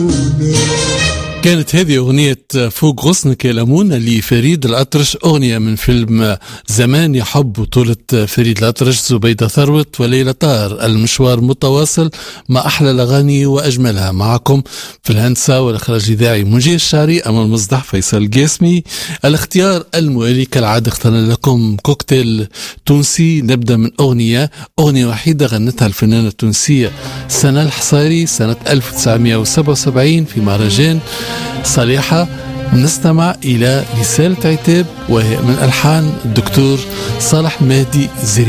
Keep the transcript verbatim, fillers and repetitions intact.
كانت هذه أغنية فوق غصنك يا لمونة لفريد الأطرش، أغنية من فيلم زمان يحب، بطولة فريد الأطرش، زبيدة ثروت وليلى طاهر. المشوار متواصل مع أحلى الأغاني وأجملها. معكم في الهندسة والإخراج الإذاعي منجي الشعري، أما المصدح فيصل قاسمي. الاختيار الموالي كالعادة اخترنا لكم كوكتيل تونسي. نبدأ من أغنية أغنية وحيدة غنتها الفنانة التونسية سنة الحصاري سنة ألف وتسعمائة وسبعة وسبعين في مهرجان صليحة. نستمع إلى رسالة عتاب، وهي من ألحان الدكتور صالح مهدي زري.